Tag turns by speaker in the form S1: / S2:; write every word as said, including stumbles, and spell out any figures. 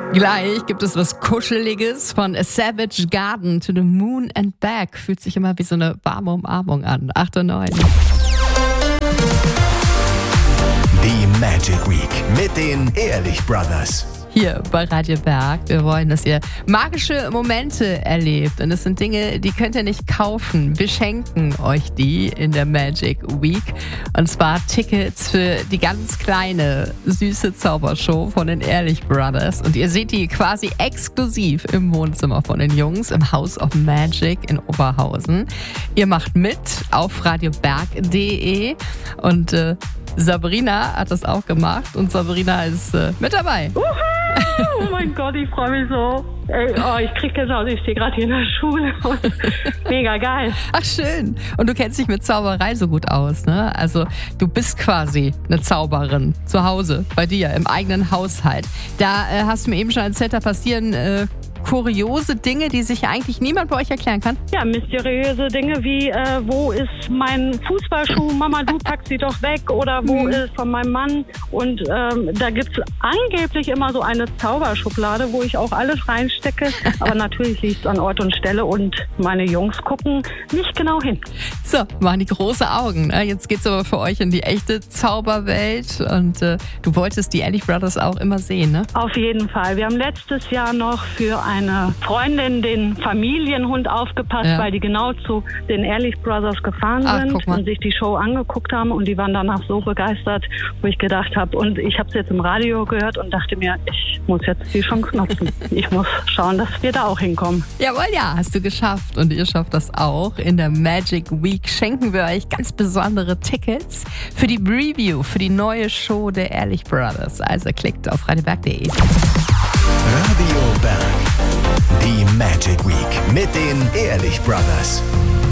S1: Gleich gibt es was Kuscheliges von A Savage Garden to the Moon and Back. Fühlt sich immer wie so eine warme Umarmung an. acht und neun.
S2: Die Magic Week mit den Ehrlich Brothers.
S1: Hier bei Radio Berg. Wir wollen, dass ihr magische Momente erlebt. Und das sind Dinge, die könnt ihr nicht kaufen. Wir schenken euch die in der Magic Week. Und zwar Tickets für die ganz kleine, süße Zaubershow von den Ehrlich Brothers. Und ihr seht die quasi exklusiv im Wohnzimmer von den Jungs im House of Magic in Oberhausen. Ihr macht mit auf radioberg punkt de und äh, Sabrina hat das auch gemacht und Sabrina ist äh, mit dabei.
S3: Uhu! Oh mein Gott, ich freue mich so. Ey, oh, ich krieg Gänsehaut, ich stehe gerade hier in der Schule. Mega geil.
S1: Ach schön. Und du kennst dich mit Zauberei so gut aus, ne? Also du bist quasi eine Zauberin zu Hause, bei dir, im eigenen Haushalt. Da äh, hast du mir eben schon erzählt, da passieren äh, kuriose Dinge, die sich eigentlich niemand bei euch erklären kann.
S3: Ja, mysteriöse Dinge wie, äh, wo ist mein Fußballschuh? Mama, du packst sie doch weg. Oder wo mhm. ist von meinem Mann? Und ähm, da gibt es angeblich immer so eine Zauberschublade, wo ich auch alles reinstecke. Aber natürlich liegt es an Ort und Stelle und meine Jungs gucken nicht genau hin.
S1: So, machen die große Augen. Ne? Jetzt geht's aber für euch in die echte Zauberwelt. Und äh, du wolltest die Ehrlich Brothers auch immer sehen, ne?
S3: Auf jeden Fall. Wir haben letztes Jahr noch für eine Freundin den Familienhund aufgepasst, ja. weil die genau zu den Ehrlich Brothers gefahren
S1: Ach,
S3: sind und sich die Show angeguckt haben und die waren danach so begeistert, wo ich gedacht habe, und ich habe es jetzt im Radio gehört und dachte mir, ich muss jetzt die Chance nutzen. Ich muss schauen, dass wir da auch hinkommen.
S1: Jawohl, ja, hast du geschafft und ihr schafft das auch. In der Magic Week schenken wir euch ganz besondere Tickets für die Preview, für die neue Show der Ehrlich Brothers. Also klickt auf radioberg punkt de.
S2: Radio Berg. Die Magic Week mit den Ehrlich Brothers.